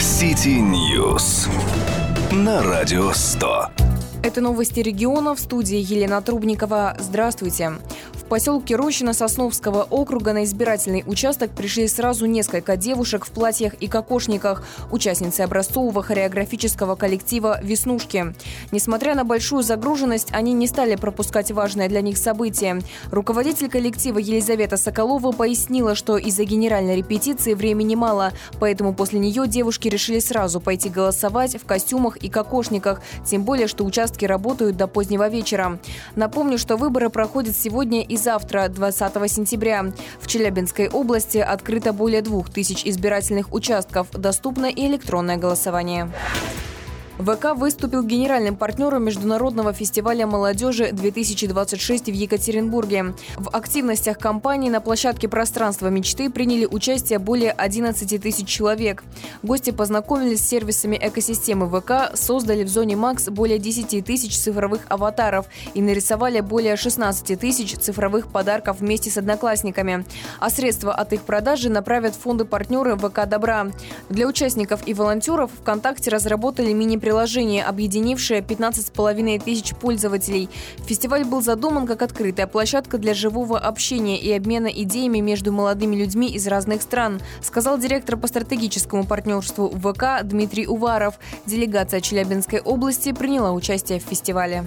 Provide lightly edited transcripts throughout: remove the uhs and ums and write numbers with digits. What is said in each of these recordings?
City News на Радио 100. Это новости региона, в студии Елена Трубникова. Здравствуйте. В поселке Рощино Сосновского округа на избирательный участок пришли сразу несколько девушек в платьях и кокошниках, участницы образцового хореографического коллектива «Веснушки». Несмотря на большую загруженность, они не стали пропускать важное для них событие. Руководитель коллектива Елизавета Соколова пояснила, что из-за генеральной репетиции времени мало, поэтому после нее девушки решили сразу пойти голосовать в костюмах и кокошниках, тем более, что участки работают до позднего вечера. Напомню, что выборы проходят сегодня и завтра, 20 сентября. В Челябинской области открыто более 2000 избирательных участков. Доступно и электронное голосование. ВК выступил генеральным партнером Международного фестиваля молодежи 2026 в Екатеринбурге. В активностях кампании на площадке «Пространство мечты» приняли участие более 11 тысяч человек. Гости познакомились с сервисами экосистемы ВК, создали в зоне МАКС более 10 тысяч цифровых аватаров и нарисовали более 16 тысяч цифровых подарков вместе с одноклассниками. А средства от их продажи направят в фонды-партнеры ВК «Добра». Для участников и волонтеров ВКонтакте разработали мини-приложение, объединившее 15,5 тысяч пользователей. Фестиваль был задуман как открытая площадка для живого общения и обмена идеями между молодыми людьми из разных стран, сказал директор по стратегическому партнерству ВК Дмитрий Уваров. Делегация Челябинской области приняла участие в фестивале.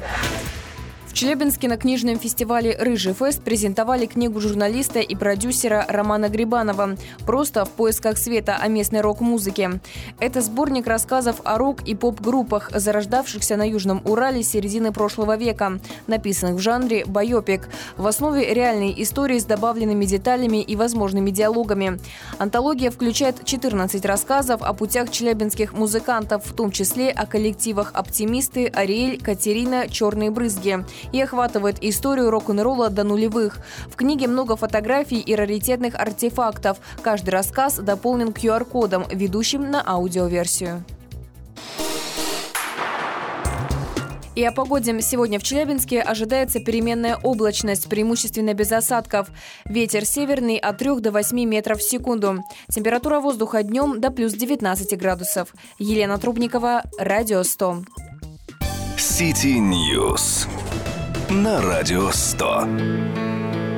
В Челябинске на книжном фестивале «Рыжий фест» презентовали книгу журналиста и продюсера Романа Грибанова «Просто в поисках света» о местной рок-музыке. Это сборник рассказов о рок- и поп-группах, зарождавшихся на Южном Урале с середины прошлого века, написанных в жанре байопик. В основе реальные истории с добавленными деталями и возможными диалогами. Антология включает 14 рассказов о путях челябинских музыкантов, в том числе о коллективах «Оптимисты», «Ариэль», «Катерина», «Черные брызги», и охватывает историю рок-н-ролла до нулевых. В книге много фотографий и раритетных артефактов. Каждый рассказ дополнен QR-кодом, ведущим на аудиоверсию. И о погоде. Сегодня в Челябинске ожидается переменная облачность, преимущественно без осадков. Ветер северный от 3 до 8 метров в секунду. Температура воздуха днем до плюс 19 градусов. Елена Трубникова, Радио 100. City News на Радио 100.